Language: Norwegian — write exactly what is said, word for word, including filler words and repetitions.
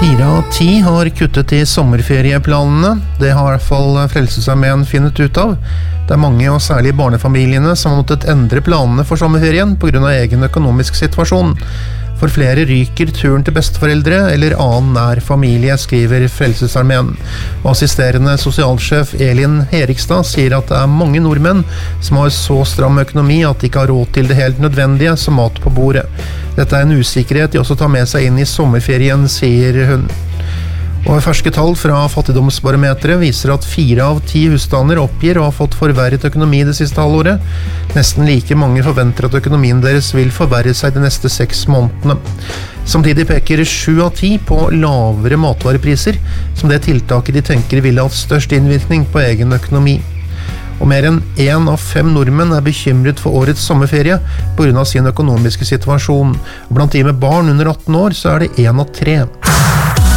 Fire av ti har kuttet i sommerferieplanene. Det har i hvert fall Frelsesarmeen funnet ut av. Det er mange, og særlig barnefamiliene, som har måttet endre planene for sommerferien på grunn av egen økonomisk situasjon. For flere ryker turen til besteforeldre eller annen nær familie, skriver Frelsesarmeen. Og assisterende sosialsjef Elin Erikstad sier at det er mange nordmenn som har så stram økonomi at de ikke har råd til det helt nødvendige som mat på bordet. Dette er en usikkerhet de også tar med seg inn i sommerferien, sier hun. Og ferske tall fra fattigdomsbarometeret viser at fire av ti husstander oppgir å ha fått forverret økonomi det siste halvåret. Nesten like mange forventer at økonomien deres vil forverre seg de neste seks månedene. Samtidig peker sju av ti på lavere matvarepriser, som det tiltaket de tenker ville hatt størst innvirkning på egen økonomi. Og mer enn en av fem nordmenn er bekymret for årets sommerferie på grunn av sin økonomiske situasjon. Blant de med barn under atten år så er det en av tre.